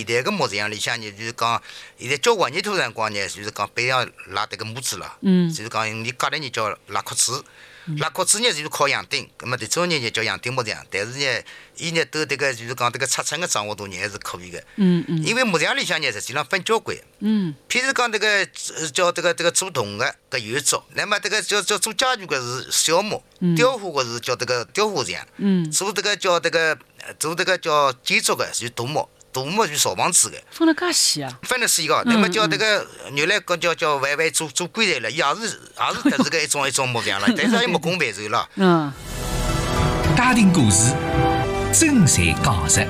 现代个木匠里向呢，就是讲现在交关年头辰光呢，就是讲不要拉迭个木子了，就是讲你隔了呢叫拉壳子。拉壳子呢就是靠洋钉，葛么迭种呢叫洋钉木匠，但是呢，伊呢对迭个就是讲迭个尺寸个掌握度呢还是可以个。因为木匠里向呢实际上分交关。譬如讲迭个叫迭个做铜个搿有一种，那么迭个叫做家具个是小木，雕花个是叫迭个雕花匠，做迭个叫做迭个叫建筑个是大木。大木就造房子个， 分了介细啊！ 分了细个，那么叫迭个原来讲叫歪歪做棺材了，也是特殊个一种木匠了，但是还有木工范畴了。 家庭故事，真才讲实。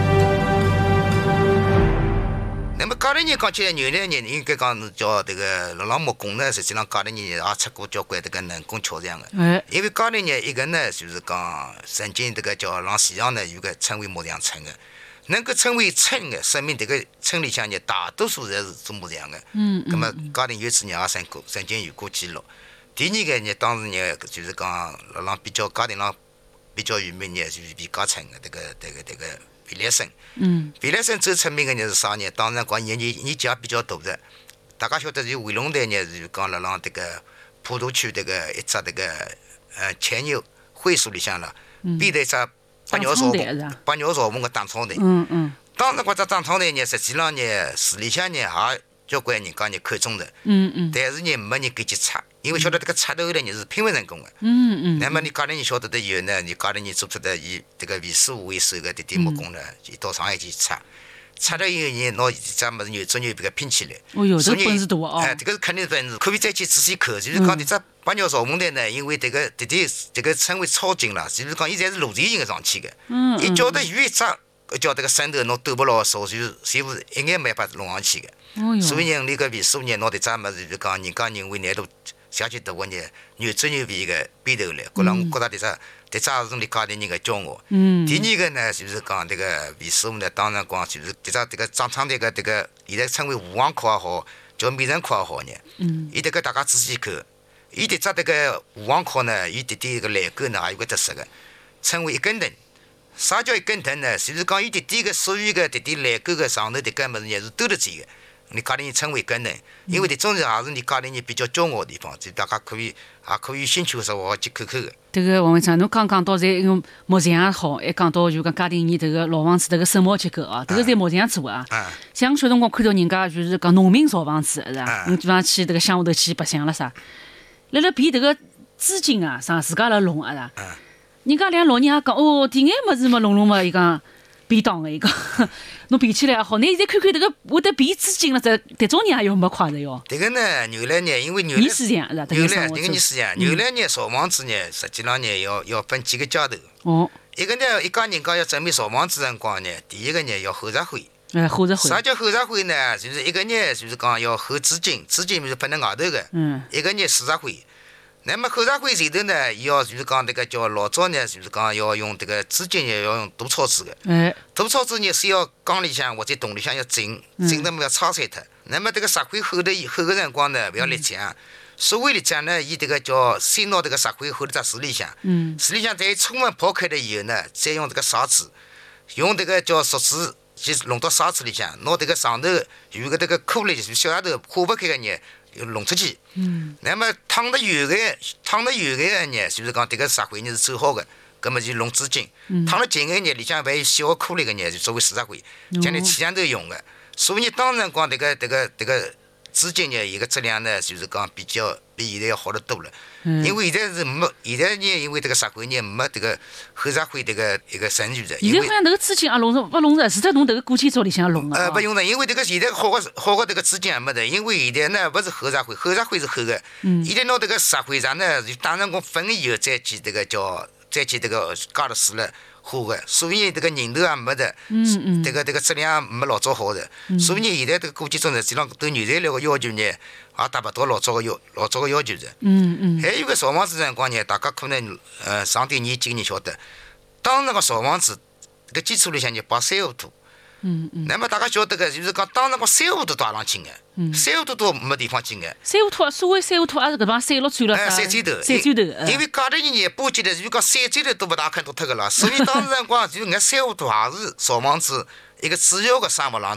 那么家里人讲起来，原来人应该讲叫迭个老木工呢，实际上家里人也出过交关迭个能工巧匠个。因为家里人一个呢，就是讲曾经迭个叫让市场呢有个称为木匠村个。能够称为村的，说明这个村里向呢，大多数人是做木匠的。那么家庭有次呢，也曾经有过记录。第二个呢，当时呢，就是讲让比较家庭上比较有名呢，就是皮革村的这个皮来生。皮来生最出名的呢是啥呢？当时讲年纪也比较大的，大家晓得是回龙台呢，是讲辣这个普陀区这个一只这个前牛会所里向了，边头一只。八鸟巢棚个打草台，当时搿只打草台呢，实际上呢，市里向呢也交关人家呢看中的，但是呢没人敢去拆，因为晓得这个拆头呢是拼不成功的，那么你家里人晓得的以后呢，你家里人做出的以这个为师傅为首的点木工呢，就到上海去拆。拆了以后呢，拿这么子牛做牛皮给拼起来。 哦哟，这本事大哦！ 这个是肯定是本事，可以再去仔细看。就是讲，这八鸟巢棚台呢，因为这个称为超紧了，就是讲，现在是螺旋形的上去的。一叫得远一只，叫这个山头侬抖不牢，手师傅一眼没法弄上去的。所以呢，你个为师傅呢，拿这么子就讲，人家认为难度下去大个呢，牛做牛皮个边头来，我觉得这是你家里人的骄傲。第二个呢，就是讲这个魏师傅呢，当然讲就是这个张昌台个这个，现在称为武王窟也好，叫美人窟也好呢。伊这个大家仔细看，伊这个武王窟呢，伊这个栏杆呢，也有个特色个，称为一根藤。啥叫一根藤呢？就是讲伊这个所有个栏杆个上头这个么子呢，是兜得住个。你家里人称为根藤，因为这种也是你家里人比较骄傲的地方，就大家可以有兴趣的时候去看看的。 这个王会长，侬刚讲到在用木匠也好，还讲到就讲家庭人这个老房子这个手毛结构啊，这个在木匠做啊。像小辰光看到人家就是讲农民造房子，是吧？你地方去这个乡下头去白相了啥？辣辣比这个资金啊，啥自家来弄啊，是吧？人家两老人也讲哦，第眼么子么弄嘛，伊讲。便当的一个，侬比起来也好，你现在看看这个会得比资金了，这种人也要没快的哟。 这个呢，原来呢，因为原来你是这样是吧？ 原来这个你是这样，原来呢，造房子呢，实际上呢，要分几个阶段。一个呢，一家人家要准备造房子辰光呢，第一个呢要后杂费。 后杂费。 啥叫后杂费呢？就是一个呢，就是讲要后资金，资金是分在外头的。一个呢市杂费。那么后杂费前头呢，要就是讲这个叫老早呢，就是讲要用这个资金要用大钞子的。大钞子呢是要缸里向或者洞里向要浸得么要拆散脱。那么这个石灰后个辰光呢，不要立浆。所谓立浆呢，伊这个叫先拿这个石灰后头在水里向，水里向再充分泡开了以后呢，再用这个砂纸，用这个叫竹子去弄到砂纸里向，拿这个上头有个这个颗粒就是小丫头化不开的呢。要弄出去，那么烫得油的呢，就是讲这个石灰呢是走好的，葛么就弄纸巾；烫得紧的呢，里向还有小颗粒的呢，就作为死石灰，将来气象头用的。所以当然讲这个纸巾呢，伊个质量呢，就是讲比现在要好得多了。因为现在呢，因为这个石灰呢没这个后石灰这个一个程序的。 现在好像那个纸巾也不弄着，除脱弄这个过去做里向弄啊。 不用的，因为这个现在好个这个纸巾也没得，因为现在呢不是后石灰，后石灰是厚的。现在拿这个石灰上呢，就当成讲粉以后再去这个加了水了。化的，所以这个人头也没的，这个质量没老早好的，所以现在这个过去中实际上对原材料的要求呢，也达不到老早的要求的。还有个造房子辰光呢，大家可能上点年纪的人晓得，当那个造房子这个基础里向呢，把珊瑚土。那么大家晓得个，就是讲当时个珊瑚土打上去的，珊瑚土都没地方进的。 珊瑚土，所谓珊瑚土也是搿帮山落转了啥？ 山砖头。因为家里人呢，波及的就讲山砖头都不大肯多脱个了，所以当时辰光就搿珊瑚土也是造房子一个主要的生物浪